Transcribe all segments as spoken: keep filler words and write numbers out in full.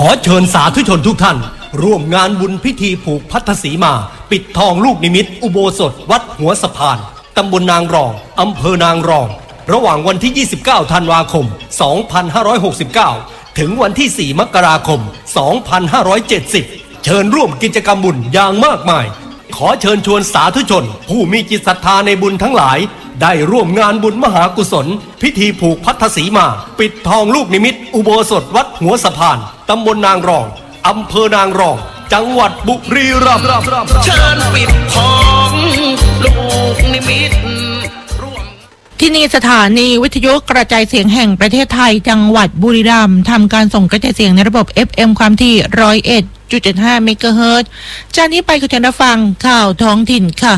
อเชิญสาธุชนทุกท่านร่วมงานบุญพิธีผูกพัทธสีมาปิดทองลูกนิมิตอุโบสถวัดหัวสะพานตำบลนางรองอำเภอนางรองระหว่างวันที่ยี่สิบเก้าธันวาคมสองพันห้าร้อยหกสิบเก้าถึงวันที่สี่มกราคมสองพันห้าร้อยเจ็ดสิบเชิญร่วมกิจกรรมบุญอย่างมากมายขอเชิญชวนสาธุชนผู้มีจิตศรัทธาในบุญทั้งหลายได้ร่วมงานบุญมหากุศลพิธีผูกพัทธสีมาปิดทองลูกนิมิตอุโบสถวัดหัวสะพานตำบลนางรองอำเภอนางรองจังหวัดบุรีรัมย์เชิญปิดทองลูกนิมิตที่นี่สถานีวิทยุกระจายเสียงแห่งประเทศไทยจังหวัดบุรีรัมย์ทำการส่งกระจายเสียงในระบบ เอฟ เอ็ม ความถี่ หนึ่งร้อยเอ็ดจุดเจ็ดห้า เมกะเฮิรตซ์จากนี้ไปคุณจะได้ฟังข่าวท้องถิ่นค่ะ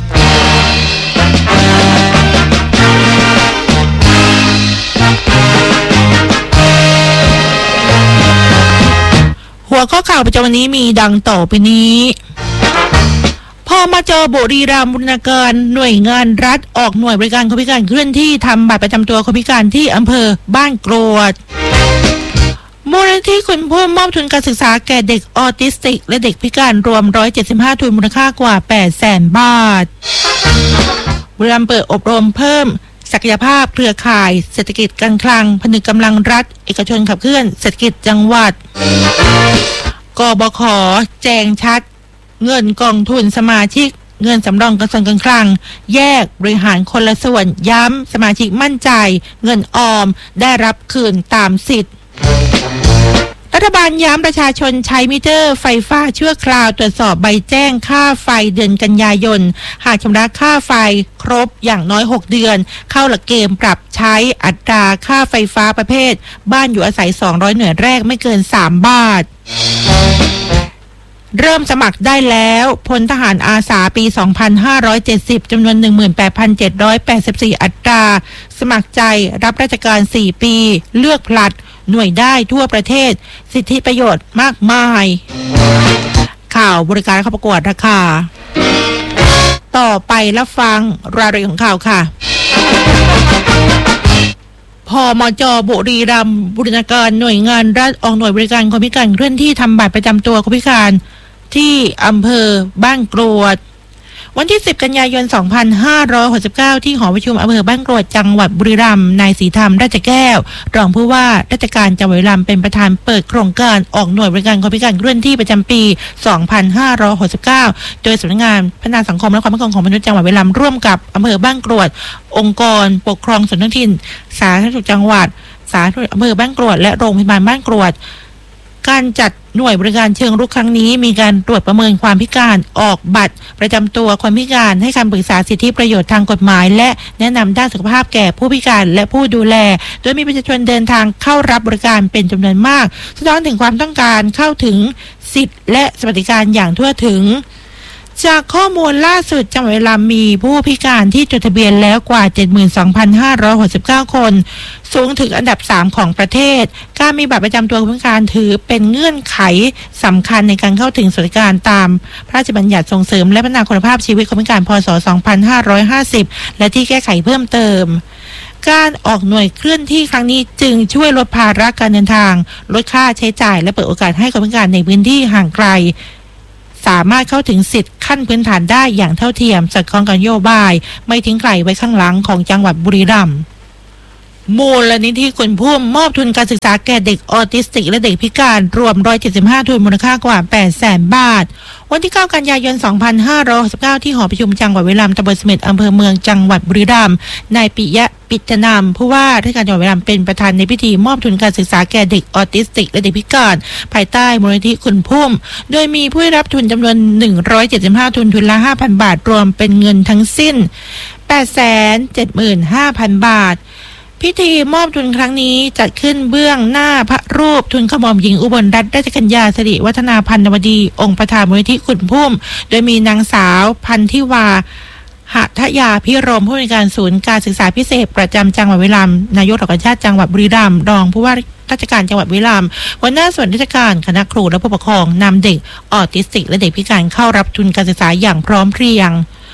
หัวข้อข่าวประจำวันนี้มีดังต่อไปนี้พอมาเจอบุรีรัมย์บูรณาการหน่วยงานรัฐออกหน่วยบริการคนพิการเคลื่อนที่ทำบัตรประจำตัวคนพิการที่อำเภอบ้านกรวดมูลนิธิคุณพุ่มมอบทุนการศึกษาแก่เด็กออทิสติกและเด็กพิการรวมหนึ่งร้อยเจ็ดสิบห้าทุนมูลค่ากว่า แปดแสน บาทบุรีรัมย์เปิดอบรมเพิ่มศักยภาพเครือข่ายเศรษฐกิจการคลังผนึกกำลังรัฐเอกชนขับเคลื่อนเศรษฐกิจจังหวัดกบข.แจงชัดเงินกองทุนสมาชิกเงินสำรองกระทรวงการคลังแยกบริหารคนละส่วนย้ำสมาชิกมั่นใจเงินออมได้รับคืนตามสิทธิ์รัฐบาลย้ำประชาชนใช้มิเตอร์ไฟฟ้าชั่วคราวตรวจสอบใบแจ้งค่าไฟเดือนกันยายนหากชำระค่าไฟครบอย่างน้อยหกเดือนเข้าหลักเกณฑ์ปรับใช้อัตราค่าไฟฟ้าประเภทบ้านอยู่อาศัยสองร้อยหน่วยแรกไม่เกินสามบาทเริ่มสมัครได้แล้วพลทหารอาสาปีสองพันห้าร้อยเจ็ดสิบจำนวน หนึ่งหมื่นแปดพันเจ็ดร้อยแปดสิบสี่ อัตราสมัครใจรับราชการสี่ปีเลือกผลัดหน่วยได้ทั่วประเทศสิทธิประโยชน์มากมายข่าวบริการเข้าประกวดราคาต่อไปรับฟังรายละเอียดของข่าวค่ะพมจ.บุรีรัมย์บูรณาการหน่วยงานรัฐออกหน่วยบริการคนพิการเคลื่อนที่ทำบัตรประจำตัวคนพิการที่อำเภอบ้านกรวดวันที่สิบกันยายนสองพันห้าร้อยหกสิบเก้าที่หอประชุมอำเภอบ้านกรวดจังหวัดบุรีรัมย์นายศรีธรรมราชแก้วรองผู้ว่าราชการจังหวัดบุรีรัมย์เป็นประธานเปิดโครงการออกหน่วยบริการคนพิการเคลื่อนที่ประจำปีสองพันห้าร้อยหกสิบเก้าโดยสำนักงานพัฒนาสังคมและความมั่นคงของมนุษย์จังหวัดบุรีรัมย์ร่วมกับอำเภอบ้านกรวดองค์กรปกครองส่วนท้องถิ่นสาธารณสุขจังหวัดสาธารณสุขอำเภอบ้านกรวดและโรงพยาบาลบ้านกรวดการจัดหน่วยบริการเชิงรุกครั้งนี้มีการตรวจประเมินความพิการออกบัตรประจำตัวคนพิการให้คำปรึกษาสิทธิประโยชน์ทางกฎหมายและแนะนำด้านสุขภาพแก่ผู้พิการและผู้ดูแลโดยมีประชาชนเดินทางเข้ารับบริการเป็นจำนวนมากสะท้อนถึงความต้องการเข้าถึงสิทธิและสวัสดิการอย่างทั่วถึงจากข้อมูลล่าสุดจังหวัดบุรีรัมย์มีผู้พิการที่จดทะเบียนแล้วกว่า เจ็ดหมื่นสองพันห้าร้อยหกสิบเก้า คนสูงถึงอันดับสามของประเทศการมีบัตรประจำตัวคนพิการถือเป็นเงื่อนไขสำคัญในการเข้าถึงสวัสดิการตามพระราชบัญญัติส่งเสริมและพัฒนาคุณภาพชีวิตคนพิการพ.ศ. สองพันห้าร้อยห้าสิบและที่แก้ไขเพิ่มเติมการออกหน่วยเคลื่อนที่ครั้งนี้จึงช่วยลดภาระการเดินทางลดค่าใช้จ่ายและเปิดโอกาสให้คนพิการในพื้นที่ห่างไกลสามารถเข้าถึงสิทธิขั้นพื้นฐานได้อย่างเท่าเทียมสอดคล้องกับนโยบายไม่ทิ้งใครไว้ข้างหลังของจังหวัดบุรีรัมย์มูลนิธิคุณพุ่มมอบทุนการศึกษาแก่เด็กออทิสติกและเด็กพิการรวมหนึ่งร้อยเจ็ดสิบห้าทุนมูลค่ากว่า แปดแสน บาทวันที่เก้ากันยายนสองพันห้าร้อยหกสิบเก้าที่หอประชุมจังหวัดบุรีรัมย์ตำบลเสม็ดอำเภอเมืองจังหวัดบุรีรัมย์นายปิยะปิจนามผู้ว่าราชการจังหวัดบุรีรัมย์เป็นประธานในพิธีมอบทุนการศึกษาแก่เด็กออทิสติกและเด็กพิการภายใต้มูลนิธิคุณพุ่มโดยมีผู้ได้รับทุนจำนวนหนึ่งร้อยเจ็ดสิบห้าทุนทุนละ ห้าพัน บาทรวมเป็นเงินทั้งสิ้น แปดแสนเจ็ดหมื่นห้าพัน บาทพิธีมอบทุนครั้งนี้จัดขึ้นเบื้องหน้าพระรูปทุนขมอมหญิงอุบลรัตนราชกัญญาสิริวัฒนาพันนวดีองค์ประธานมูลนิธิคุณพุ่มโดยมีนางสาวพันธิวาหัตถยาพิรมผู้อำนวยการศูนย์การศึกษาพิเศษประจำจังหวัดบุรีรัมย์นายกเหล่ากาชาติจังหวัดบุรีรัมย์รองผู้ว่าราชการจังหวัดบุรีรัมย์หัวหน้าส่วนราชการคณะครูและผู้ปกครองนำเด็กออทิสติกและเด็กพิการเข้ารับทุนการศึกษาอย่างพร้อมเพรียง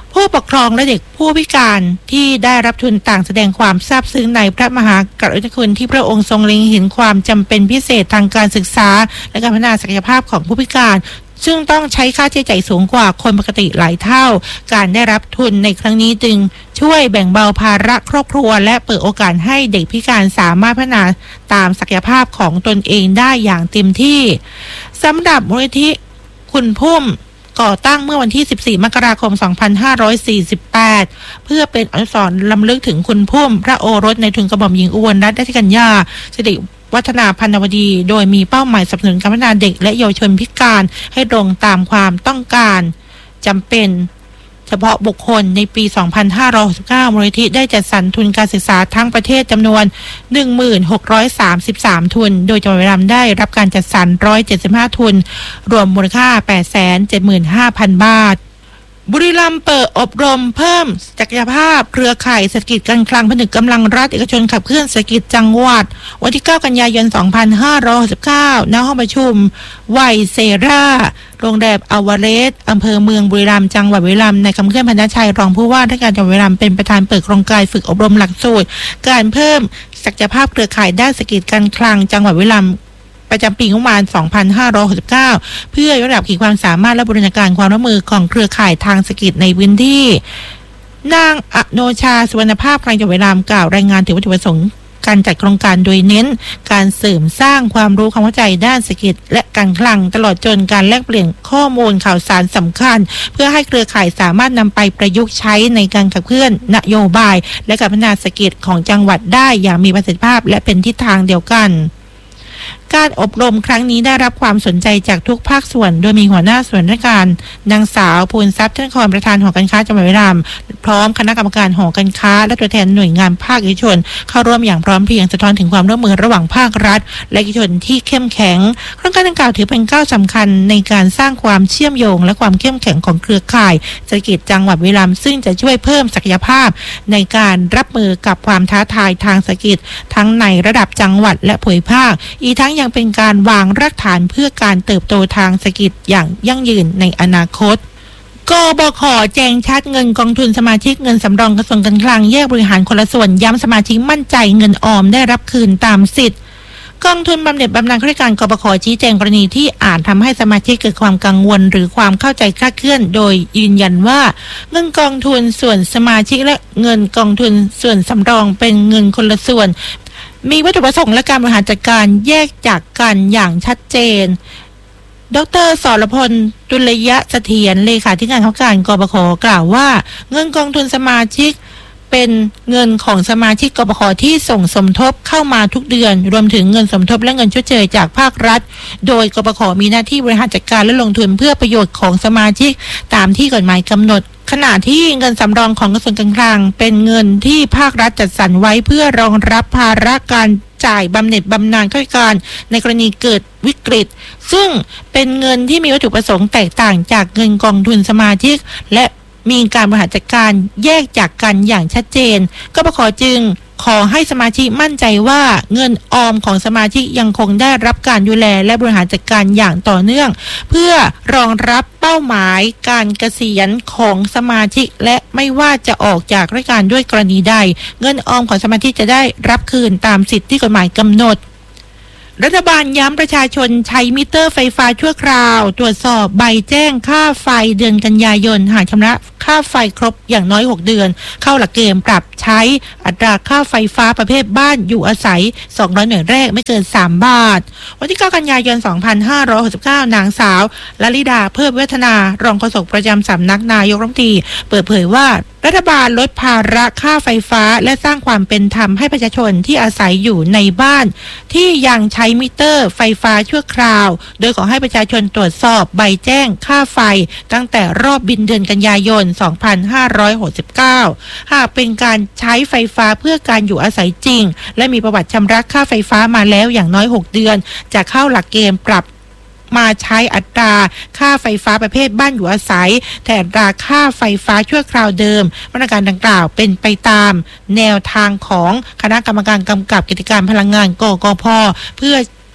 ผู้ปกครองและเด็กผู้พิการที่ได้รับทุนต่างแสดงความซาบซึ้งในพระมหากรุณาธิคุณที่พระองค์ทรงเล็งเห็นความจำเป็นพิเศษทางการศึกษาและการพัฒนาศักยภาพของผู้พิการซึ่งต้องใช้ค่าใช้จ่ายสูงกว่าคนปกติหลายเท่าการได้รับทุนในครั้งนี้จึงช่วยแบ่งเบาภาระครอบครัวและเปิดโอกาสให้เด็กพิการสามารถพัฒนาตามศักยภาพของตนเองได้อย่างเต็มที่สำหรับมูลนิธิคุณพุ่มก่อตั้งเมื่อวันที่สิบสี่มกราคมสองพันห้าร้อยสี่สิบแปดเพื่อเป็นอนุสรณ์รำลึกถึงคุณพุ่มพระโอรสในทุนกระหม่อมหญิงอุบลรัตนราชกัญญาสิริวัฒนาพันวดีโดยมีเป้าหมายสนับสนุนการพัฒนาเด็กและเยาวชนพิการให้ตรงตามความต้องการจำเป็นเฉพาะบุคคลในปี สองพันห้าร้อยหกสิบเก้า มูลนิธิได้จัดสรรทุนการศึกษาทั้งประเทศจำนวน หนึ่งหมื่นหกร้อยสามสิบสาม ทุนโดยจังหวัดบุรีรัมย์ได้รับการจัดสรรหนึ่งร้อยเจ็ดสิบห้าทุนรวมมูลค่า แปดแสนเจ็ดหมื่นห้าพัน บาทบุรีรัมย์เปิดอบรมเพิ่มศักยภาพเครือข่ายเศรษฐกิจการคลังผนึกกำลังรัฐเอกชนขับเคลื่อนเศรษฐกิจจังหวัดวันที่เก้ากันยายนสองพันห้าร้อยหกสิบเก้าณห้องประชุมไวเซราโรงแรมอวาเรสอำเภอเมืองบุรีรัมย์จังหวัดบุรีรัมย์ในคำเคลื่อนพันธชัยรองผู้ว่าราชการจังหวัดบุรีรัมย์เป็นประธานเปิดโครงการฝึกอบรมหลักสูตรการเพิ่มศักยภาพเครือข่ายด้านเศรษฐกิจการคลังจังหวัดบุรีรัมย์ประจำปีงบประมาณ สองพันห้าร้อยหกสิบเก้า เพื่อยกระดับขีดความสามารถและบูรณาการความร่วมมือของเครือข่ายทางเศรษฐกิจในพื้นที่นางอโนชาสุวรรณภาพกลางจังหวัดบุรีรัมย์กล่าวรายงานถึงวัตถุประสงค์การจัดโครงการโดยเน้นการเสริมสร้างความรู้ความเข้าใจด้านเศรษฐกิจและการคลังตลอดจนการแลกเปลี่ยนข้อมูลข่าวสารสำคัญเพื่อให้เครือข่ายสามารถนำไปประยุกต์ใช้ในการขับเคลื่อนนโยบายและการพัฒนาเศรษฐกิจของจังหวัดได้อย่างมีประสิทธิภาพและเป็นทิศทางเดียวกันการอบรมครั้งนี้ได้รับความสนใจจากทุกภาคส่วนโดยมีหัวหน้าส่วนราชการนางสาวภูลทรัพย์ท่านครประธานหอการค้าจังหวัดบุรีรัมย์พร้อมคณะกรรมการหอการค้าและตัวแทนหน่วยงานภาคเอกชนเข้าร่วมอย่างพร้อมเพรียงสะท้อนถึงความร่วมมือระหว่างภาครัฐและเอกชนที่เข้มแข็งโครงการดังกล่าวถือเป็นก้าวสำคัญในการสร้างความเชื่อมโยงและความเข้มแข็งของเครือข่ายเศรษฐกิจจังหวัดบุรีรัมย์ซึ่งจะช่วยเพิ่มศักยภาพในการรับมือกับความท้าทายทางเศรษฐกิจทั้งในระดับจังหวัดและภูมิภาคอีกทั้งยังเป็นการวางรากฐานเพื่อการเติบโตทางเศรษฐกิจอย่างยั่งยืนในอนาคตกบข.แจงชัดเงินกองทุนสมาชิกเงินสำรองกระทรวงการคลังแยกบริหารคนละส่วนย้ำสมาชิกมั่นใจเงินออมได้รับคืนตามสิทธิ์กองทุนบำเหน็จบำนาญข้าราชการกบข.ชี้แจงกรณีที่อาจทำให้สมาชิกเกิดความกังวลหรือความเข้าใจคลาดเคลื่อนโดยยืนยันว่าเงินกองทุนส่วนสมาชิกและเงินกองทุนส่วนสำรองเป็นเงินคนละส่วนมีวัตถุประสงค์และการบริหารจัดการแยกจากกันอย่างชัดเจนดร.สรพลตุลยะเสถียรเลขาธิการคณะกรรมการกบข.กล่าวว่าเงินกองทุนสมาชิกเป็นเงินของสมาชิกกบข.ที่ส่งสมทบเข้ามาทุกเดือนรวมถึงเงินสมทบและเงินชดเชยจากภาครัฐโดยกบข.มีหน้าที่บริหารจัดการและลงทุนเพื่อประโยชน์ของสมาชิกตามที่กฎหมายกำหนดขณะที่เงินสำรองของกระทรวงการคลังเป็นเงินที่ภาครัฐจัดสรรไว้เพื่อรองรับภาระการจ่ายบำเหน็จบำนาญข้าราชการในกรณีเกิดวิกฤตซึ่งเป็นเงินที่มีวัตถุประสงค์แตกต่างจากเงินกองทุนสมาชิกและมีการบริหารจัดการแยกจากกันอย่างชัดเจนกบข.จึงขอให้สมาชิกมั่นใจว่าเงินออมของสมาชิกยังคงได้รับการดูแลและบริหารจัดการอย่างต่อเนื่องเพื่อรองรับเป้าหมายการเกษียณของสมาชิกและไม่ว่าจะออกจากราชการด้วยกรณีใดเงินออมของสมาชิกจะได้รับคืนตามสิทธิที่กฎหมายกำหนดรัฐบาลย้ำประชาชนใช้มิเตอร์ไฟฟ้าชั่วคราวตรวจสอบใบแจ้งค่าไฟเดือนกันยายนหากชำระค่าไฟครบอย่างน้อยหกเดือนเข้าหลักเกณฑ์ปรับใช้อัตราค่าไฟฟ้าประเภทบ้านอยู่อาศัยสองร้อยหน่วยแรกไม่เกินสามบาทวันที่เก้ากันยายนสองพันห้าร้อยหกสิบเก้านางสาวลลิดาเพิ่มเวทนารองโฆษกประจำสำนักนายกรัฐมนตรีเปิดเผยว่ารัฐบาลลดภาระค่าไฟฟ้าและสร้างความเป็นธรรมให้ประชาชนที่อาศัยอยู่ในบ้านที่ยังใช้มิเตอร์ไฟฟ้าชั่วคราวโดยขอให้ประชาชนตรวจสอบใบแจ้งค่าไฟตั้งแต่รอบบินเดือนกันยายนสองพันห้าร้อยหกสิบเก้าหากเป็นการใช้ไฟฟ้าเพื่อการอยู่อาศัยจริงและมีประวัติชำระค่าไฟฟ้ามาแล้วอย่างน้อยหกเดือนจะเข้าหลักเกณฑ์ปรับมาใช้อัตราค่าไฟฟ้าประเภทบ้านอยู่อาศัยแทนอัตราค่าไฟฟ้าชั่วคราวเดิมมาตรการดังกล่าวเป็นไปตามแนวทางของคณะกรรมการกำกับกิจการพลังงานกกพ.เพื่อ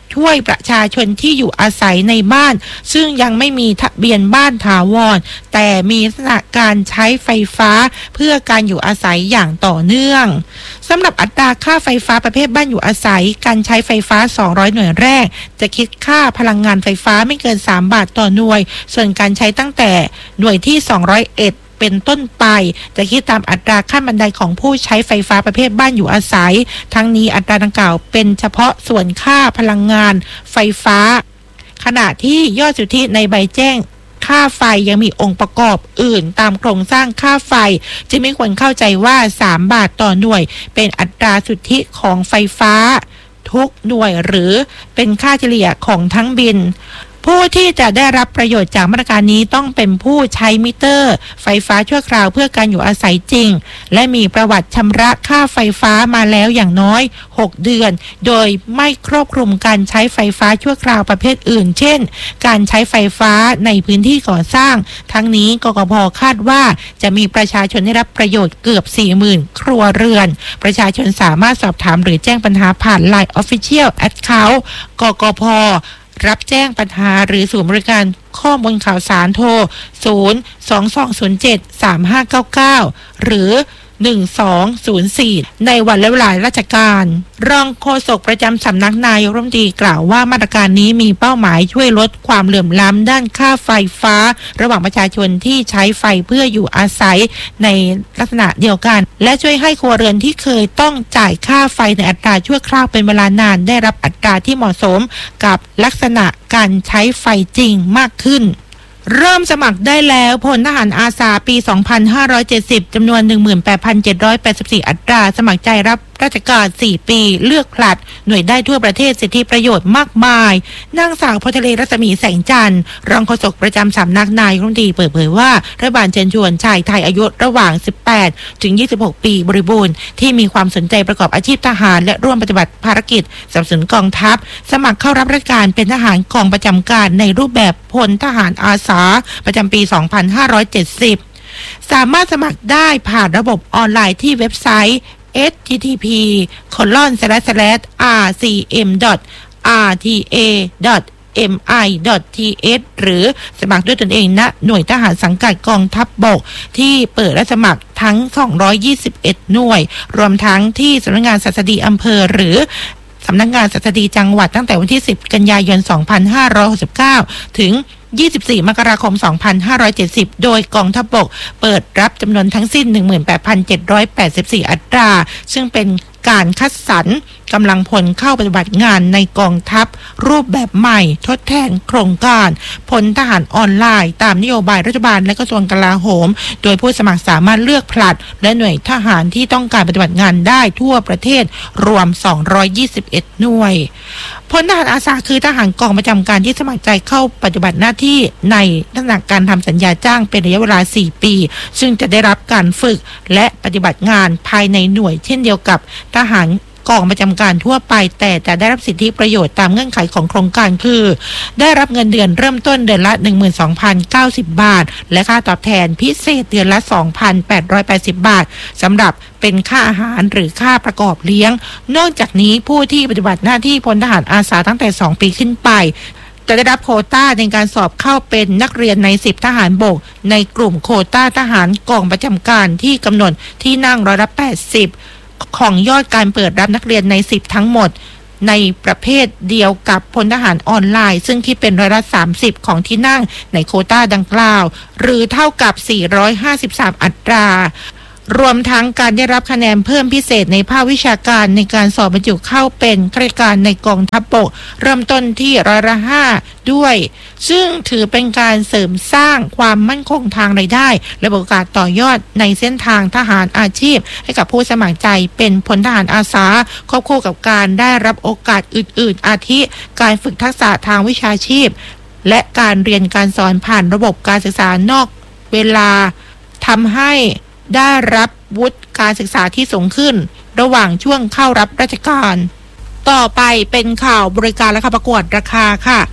ช่วยประชาชนที่อยู่อาศัยในบ้านซึ่งยังไม่มีทะเบียนบ้านถาวรแต่มีลักษณะการใช้ไฟฟ้าเพื่อการอยู่อาศัยอย่างต่อเนื่องสำหรับอัตราค่าไฟฟ้าประเภทบ้านอยู่อาศัยการใช้ไฟฟ้าสองร้อยหน่วยแรกจะคิดค่าพลังงานไฟฟ้าไม่เกินสามบาทต่อหน่วยส่วนการใช้ตั้งแต่หน่วยที่สองร้อยเอ็ดเป็นต้นไปจะคิดตามอัตราขั้นบันไดของผู้ใช้ไฟฟ้าประเภทบ้านอยู่อาศัยทั้งนี้อัตราดังกล่าวเป็นเฉพาะส่วนค่าพลังงานไฟฟ้าขณะที่ยอดสุทธิในใบแจ้งค่าไฟยังมีองค์ประกอบอื่นตามโครงสร้างค่าไฟจึงไม่ควรเข้าใจว่าสามบาทต่อหน่วยเป็นอัตราสุทธิของไฟฟ้าทุกหน่วยหรือเป็นค่าเฉลี่ยของทั้งบินผู้ที่จะได้รับประโยชน์จากมาตรการนี้ต้องเป็นผู้ใช้มิเตอร์ไฟฟ้าชั่วคราวเพื่อการอยู่อาศัยจริงและมีประวัติชำระค่าไฟฟ้ามาแล้วอย่างน้อยหกเดือนโดยไม่ครอบคลุมการใช้ไฟฟ้าชั่วคราวประเภทอื่นเช่นการใช้ไฟฟ้าในพื้นที่ก่อสร้างทั้งนี้กกพ.คาดว่าจะมีประชาชนได้รับประโยชน์เกือบ สี่หมื่น ครัวเรือนประชาชนสามารถสอบถามหรือแจ้งปัญหาผ่าน ไลน์ Official Account กกพ.รับแจ้งปัญหาหรือศูนย์บริการข้อมูลข่าวสารโทรศูนย์ สอง สอง ศูนย์ เจ็ด สาม ห้า เก้า เก้าหรือหนึ่ง สอง ศูนย์ สี่ในวันและเวลาราชการรองโฆษกประจำสำนักนายกรัฐมนตรีกล่าวว่ามาตรการนี้มีเป้าหมายช่วยลดความเหลื่อมล้ำด้านค่าไฟฟ้าระหว่างประชาชนที่ใช้ไฟเพื่ออยู่อาศัยในลักษณะเดียวกันและช่วยให้ครัวเรือนที่เคยต้องจ่ายค่าไฟในอัตราชั่วคราวเป็นเวลานานได้รับอัตราที่เหมาะสมกับลักษณะการใช้ไฟจริงมากขึ้นเริ่มสมัครได้แล้วพลทหารอาสาปี สองพันห้าร้อยเจ็ดสิบ จำนวน หนึ่งหมื่นแปดพันเจ็ดร้อยแปดสิบสี่ อัตราสมัครใจรับราชการ สี่ ปีเลือกผลัดหน่วยได้ทั่วประเทศสิทธิประโยชน์มากมายนางสาวพลทะเลรัศมีแสงจันทร์รองโฆษกประจำสำนักนายกรัฐมนตรีเปิดเผยว่ารัฐบาลเชิญชวนชายไทยอายุระหว่าง สิบแปด ถึง ยี่สิบหก ปีบริบูรณ์ที่มีความสนใจประกอบอาชีพทหารและร่วมปฏิบัติภารกิจสนับสนุนกองทัพสมัครเข้ารับราชการเป็นทหารกองประจำการในรูปแบบพลทหารอาสาประจำปี สองพันห้าร้อยเจ็ดสิบ สามารถสมัครได้ผ่านระบบออนไลน์ที่เว็บไซต์ เอช ที ที พี โคลอน สแลช สแลช อาร์ ซี เอ็ม ดอท อาร์ ที เอ ดอท เอ็ม ไอ ดอท ที เอส หรือสมัครด้วยตนเองณหน่วยทหารสังกัดกองทัพบกที่เปิดรับสมัครทั้งสองร้อยยี่สิบเอ็ดหน่วยรวมทั้งที่สำนักงานศัสดีอำเภอหรือสำนักงานศัสดีจังหวัดตั้งแต่วันที่สิบกันยายนสองพันห้าร้อยหกสิบเก้าถึงยี่สิบสี่มกราคมสองพันห้าร้อยเจ็ดสิบโดยกองทัพบกเปิดรับจำนวนทั้งสิ้น หนึ่งหมื่นแปดพันเจ็ดร้อยแปดสิบสี่ อัตราซึ่งเป็นการคัดสรรกำลังพลเข้าปฏิบัติงานในกองทัพรูปแบบใหม่ทดแทนโครงการพลทหารออนไลน์ตามนโยบายรัฐบาลและกระทรวงกลาโหมโดยผู้สมัครสามารถเลือกผลัดและหน่วยทหารที่ต้องการปฏิบัติงานได้ทั่วประเทศรวมสองร้อยยี่สิบเอ็ดหน่วยพลทหารอาสาคือทหารกองประจำการที่สมัครใจเข้าปฏิบัติหน้าที่ในลักษณะการทำสัญญาจ้างเป็นระยะเวลาสี่ปีซึ่งจะได้รับการฝึกและปฏิบัติงานภายในหน่วยเช่นเดียวกับทหารกองประจำการทั่วไปแต่จะได้รับสิทธิประโยชน์ตามเงื่อนไขของโครงการคือได้รับเงินเดือนเริ่มต้นเดือนละ หนึ่งหมื่นสองพันเก้าสิบ บาทและค่าตอบแทนพิเศษเดือนละ สองพันแปดร้อยแปดสิบ บาทสำหรับเป็นค่าอาหารหรือค่าประกอบเลี้ยงนอกจากนี้ผู้ที่ปฏิบัติหน้าที่พลทหารอาสาตั้งแต่สองปีขึ้นไปจะได้รับโควต้าในการสอบเข้าเป็นนักเรียนในสิบทหารบกในกลุ่มโควต้าทหารกองประจำการที่กำหนดที่นั่งร้อยละแปดสิบของยอดการเปิดรับนักเรียนในสิบทั้งหมดในประเภทเดียวกับพลทหารออนไลน์ซึ่งคิดเป็นร้อยละสามสิบของที่นั่งในโควต้าดังกล่าวหรือเท่ากับสี่ร้อยห้าสิบสามอัตรารวมทั้งการได้รับคะแนนเพิ่มพิเศษในภาควิชาการในการสอบบรรจุเข้าเป็นข้าราชการในกองทัพบกเริ่มต้นที่ร้อยละห้าด้วยซึ่งถือเป็นการเสริมสร้างความมั่นคงทางรายได้และโอกาสต่อยอดในเส้นทางทหารอาชีพให้กับผู้สมัครใจเป็นพลทหารอาสาควบคู่กับการได้รับโอกาสอื่นๆอาทิการฝึกทักษะทางวิชาชีพและการเรียนการสอนผ่านระบบการศึกษานอกเวลาทำให้ได้รับวุฒิการศึกษาที่สูงขึ้นระหว่างช่วงเข้ารับราชการต่อไปเป็นข่าวบริการและประกวดราคาค่ะ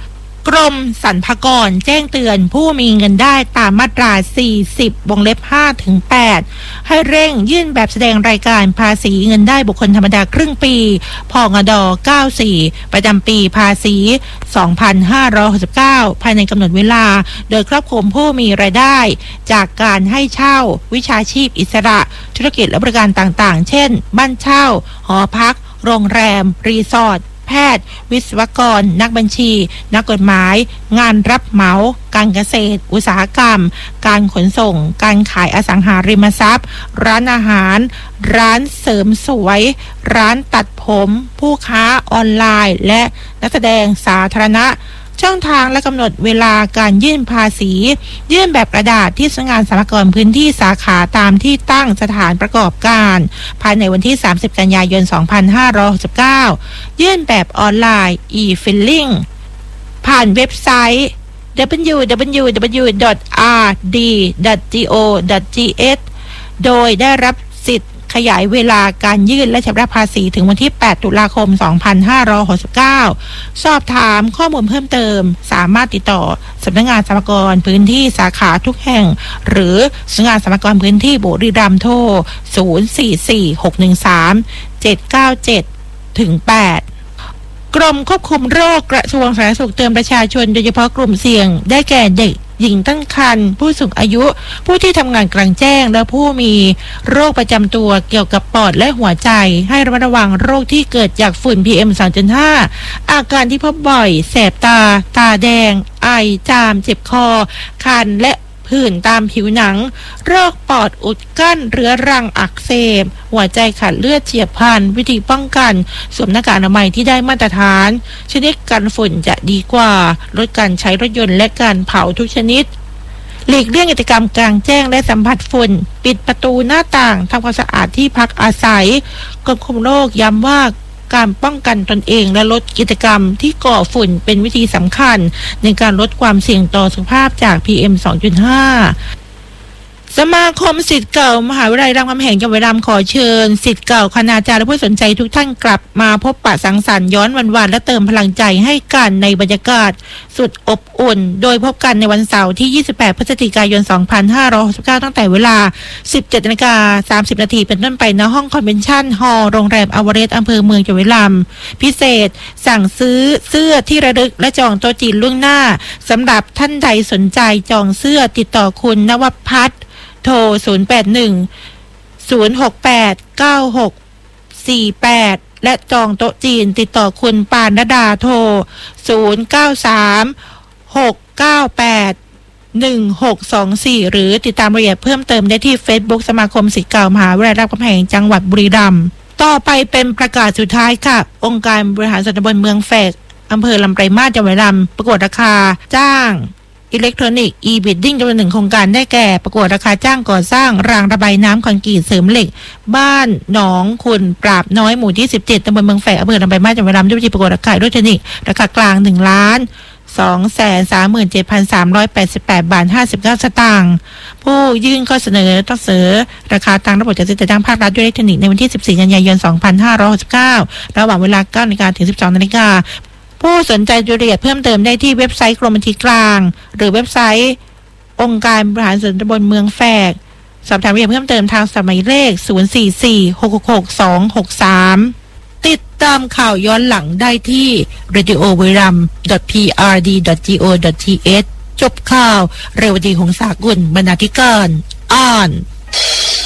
กรมสรรพากรแจ้งเตือนผู้มีเงินได้ตามมาตราสี่สิบวงเล็บห้าถึงแปดให้เร่งยื่นแบบแสดงรายการภาษีเงินได้บุคคลธรรมดาครึ่งปีพงดเก้าสิบสี่ประจำปีภาษีสองพันห้าร้อยหกสิบเก้าภายในกำหนดเวลาโดยครอบคลุมผู้มีรายได้จากการให้เช่าวิชาชีพอิสระธุรกิจและบริการต่างๆเช่นบ้านเช่าหอพักโรงแรมรีสอร์ทแพทย์วิศวกรนักบัญชีนักกฎหมายงานรับเหมาการเกษตรอุตสาหกรรมการขนส่งการขายอสังหาริมทรัพย์ร้านอาหารร้านเสริมสวยร้านตัดผมผู้ค้าออนไลน์และนักแสดงสาธารณะช่องทางและกำหนดเวลาการยื่นภาษียื่นแบบกระดาษที่สำนักงานสรรพากรพื้นที่สาขาตามที่ตั้งสถานประกอบการภายในวันที่สามสิบกันยายนสองพันห้าร้อยหกสิบเก้ายื่นแบบออนไลน์ e-filing ผ่านเว็บไซต์ ดับเบิลยู ดับเบิลยู ดับเบิลยู ดอท อาร์ ดี ดอท จี โอ ดอท จี เอช โดยได้รับสิทธิ์ขยายเวลาการยื่นและชำระภาษีถึงวันที่ แปดตุลาคมสองพันห้าร้อยหกสิบเก้าสอบถามข้อมูลเพิ่มเติมสามารถติดต่อสำนักงานสรรพากรพื้นที่สาขาทุกแห่งหรือสำนักงานสรรพากรพื้นที่บุรีรัมย์โทรศูนย์ สี่ สี่ หก หนึ่ง สาม เจ็ด เก้า เจ็ด ถึง แปดกรมควบคุมโรคกระทรวงสาธารณสุขเตือนประชาชนโดยเฉพาะกลุ่มเสี่ยงได้แก่เด็กหญิงตั้งครรภ์ผู้สูงอายุผู้ที่ทำงานกลางแจ้งและผู้มีโรคประจำตัวเกี่ยวกับปอดและหัวใจให้ระมัดระวังโรคที่เกิดจากฝุ่น พี เอ็ม สองจุดห้า อาการที่พบบ่อยแสบตาตาแดงไอจามเจ็บคอคันและผื่นตามผิวหนังโรคปอดอุดกั้นเรื้อรังอักเสบหัวใจขาดเลือดเฉียบพลันวิธีป้องกันสวมหน้ากากอนามัยที่ได้มาตรฐานชนิดกันฝุ่นจะดีกว่าลดการใช้รถยนต์และการเผาทุกชนิดหลีกเลี่ยงกิจกรรมกลางแจ้งและสัมผัสฝุ่นปิดประตูหน้าต่างทำความสะอาดที่พักอาศัยกรมควบคุมโรคย้ำว่าการป้องกันตนเองและลดกิจกรรมที่ก่อฝุ่นเป็นวิธีสำคัญในการลดความเสี่ยงต่อสุขภาพจาก พี เอ็ม สองจุดห้า สมาคมศิษย์เก่ามหาวิทยาลัยรามคำแหงจังหวัดบุรีรัมย์ขอเชิญศิษย์เก่าคณาจารย์และผู้สนใจทุกท่านกลับมาพบปะสังสรรค์ย้อนวันวานและเติมพลังใจให้กันในบรรยากาศสุดอบอุ่นโดยพบกันในวันเสาร์ที่ยี่สิบแปดพฤศจิกายนสองพันห้าร้อยหกสิบเก้าตั้งแต่เวลา สิบเจ็ดนาฬิกาสามสิบนาทีเป็นต้นไปณห้องคอนเวนชั่นฮอลล์โรงแรมอวเรสต์อำเภอเมืองจังหวัดบุรีรัมย์พิเศษสั่งซื้อเสื้อที่ระลึกและจองโต๊ะจีนล่วงหน้าสำหรับท่านใดสนใจจองเสื้อติดต่อคุณนวพัฒน์โทรศูนย์ แปด หนึ่ง ศูนย์ หก แปด เก้า หก สี่ แปดและจองโต๊ะจีนติดต่อคุณปานดาโทรศูนย์ เก้า สาม หก เก้า แปด หนึ่ง หก สอง สี่หรือติดตามรายละเอียดเพิ่มเติมได้ที่ Facebook สมาคมศิษย์เก่ามหาวิทยาลัยรามคำแหงจังหวัดบุรีรัมย์ต่อไปเป็นประกาศสุดท้ายค่ะองค์การบริหารส่วนตำบลเมืองแฝกอำเภอลำปลายมาสจังหวัดบุรีรัมย์ประกวดราคาจ้างอิเล็กทรอนิกส์ e-bidding จำนวนหนึ่งโครงการได้แก่ประกวดราคาจ้างก่อสร้างรางระบายน้ำคอนกรีตเสริมเหล็กบ้านหนองขุนปราบน้อยหมู่ที่สิบเจ็ดตำบลเมืองแฝกอำเภอลำปลายมาสจังหวัดบุรีรัมย์ด้วยวิธีประกวดราคาอิเล็กทรอนิกส์ราคากลางหนึ่งล้านสองแสนสามหมื่นเจ็ดพันสามร้อยแปดสิบแปดบาทห้าสิบเก้าสตางค์ผู้ยื่นข้อเสนอต้องเสนอราคาตามระบบจัดซื้อจัดจ้างภาครัฐด้วยอิเล็กทรอนิกส์ในวันที่สิบสี่กันยายนสองพันห้าร้อยหกสิบเก้าระหว่างเวลา เก้านาฬิกา ถึง สิบสองนาฬิกาผู้สนใจรายละเอียดเพิ่มเติมได้ที่เว็บไซต์กรมบัญชีกลางหรือเว็บไซต์องค์การบริหารส่วนตำบลเมืองแฝกสอบถามรายละเอียดเพิ่มเติมทางสมัยเลขศูนย์ สี่ สี่ หก หก หก สอง หก สามติดตามข่าวย้อนหลังได้ที่ radio viram dot p r d dot go dot t h จบข่าวเรวดีหงสากุลบรรณาธิการอ่าน